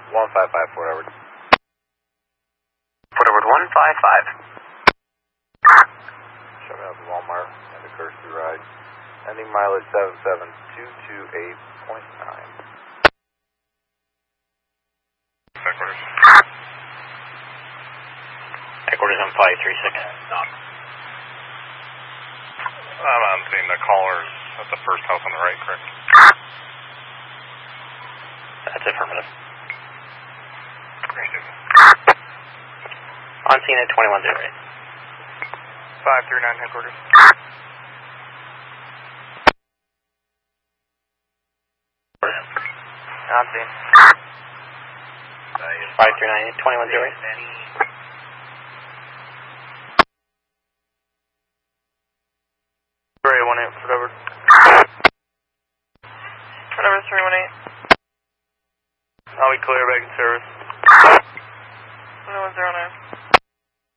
155, Fort Edward. Fort Edward 155. Showing up at Walmart and the Kirsty ride. Ending mileage 77228.9. Headquarters. Headquarters on 536. I'm seeing the callers at the first house on the right, correct? That's affirmative. Great. On scene at 2108. 539 headquarters. On scene. 539 2108. Ray 18, Fort Edward. Fort Edward 318. I'll be clear back in service. 1109.